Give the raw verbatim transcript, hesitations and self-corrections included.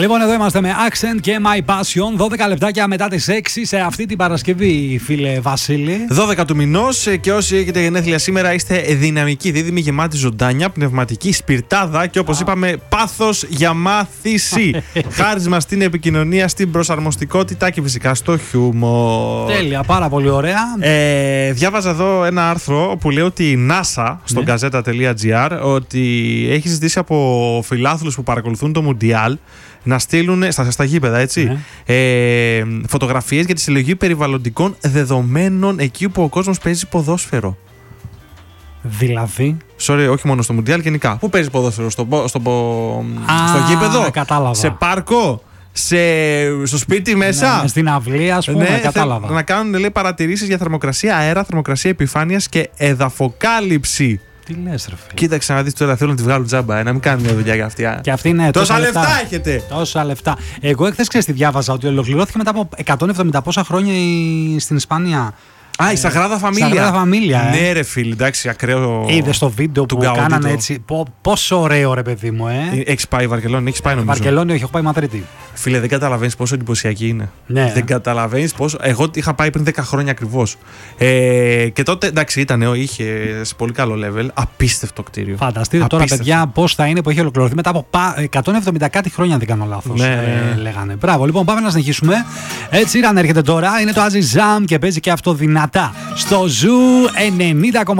Λοιπόν, εδώ είμαστε με Accent και My Passion. δώδεκα λεπτάκια μετά τις έξι σε αυτή την Παρασκευή, φίλε Βασίλη. δώδεκα του μηνός, και όσοι έχετε γενέθλια σήμερα είστε δυναμικοί, δίδυμοι, γεμάτοι ζωντάνια, πνευματική σπιρτάδα και όπως είπαμε, πάθος για μάθηση. Χάρισμα στην επικοινωνία, στην προσαρμοστικότητα και φυσικά στο χιούμορ. Τέλεια, πάρα πολύ ωραία. Ε, διάβαζα εδώ ένα άρθρο που λέει ότι η NASA στο Ναι. γκαζέτα τελεία τζι άρ ότι έχει ζητήσει από φιλάθλους που παρακολουθούν το Μουντιάλ να στείλουν στα, στα γήπεδα, έτσι, Ναι. ε, φωτογραφίες για τη συλλογή περιβαλλοντικών δεδομένων εκεί που ο κόσμος παίζει ποδόσφαιρο. Δηλαδή. Sorry, όχι μόνο στο Μουντιάλ, γενικά. Πού παίζει ποδόσφαιρο, στο, στο, στο, Α, στο γήπεδο, κατάλαβα. σε πάρκο, σε, στο σπίτι μέσα. Ναι, στην αυλή, ας πούμε, Ναι, κατάλαβα. θε- να κάνουν, λέει, παρατηρήσεις για θερμοκρασία αέρα, θερμοκρασία επιφάνειας και εδαφοκάλυψη. Τι λες, ρε φίλε. Κοίταξε να δεις τώρα, θέλουν να τη βγάλουν τζάμπα, ε, να μην κάνουν μια δουλειά για αυτή. Και αυτή είναι Τόσα λεφτά έχετε! Τόσα λεφτά. Εγώ εχθές, ξέρεις τι διάβαζα, ότι ολοκληρώθηκε μετά από εκατόν εβδομήντα πόσα χρόνια η- στην Ισπανία. Α, η Σαγράδα Φαμίλια. Σαγράδα Φαμίλια, ε. Ναι, ρε φίλε, εντάξει, ακραίο. Είδες το βίντεο του που Γκαούντι κάνανε το- έτσι. Πο- πόσο ωραίο, ρε παιδί μου, ε. Έχεις πάει Βαρκελόνη, έχεις πάει νομίζω. Βαρκελόνη, όχι, έχω πάει Μαδρίτη. Φίλε, δεν καταλαβαίνεις πόσο εντυπωσιακή είναι. Ναι. Δεν καταλαβαίνεις πόσο. Εγώ είχα πάει πριν δέκα χρόνια ακριβώς. Ε, και τότε, εντάξει, ήταν, είχε σε πολύ καλό level. Απίστευτο κτίριο. Φανταστείτε τώρα, Απίστευτο. παιδιά, πώς θα είναι που έχει ολοκληρωθεί μετά από πα- εκατόν εβδομήντα κάτι χρόνια, αν δεν κάνω λάθος. Ναι. Ε, λέγανε. Μπράβο, λοιπόν, πάμε να συνεχίσουμε. Έτσι, Ραν έρχεται τώρα. Είναι το Άζι Ζαμ και παίζει και αυτό δυνατά. Στο Ζου ενενήντα κόμμα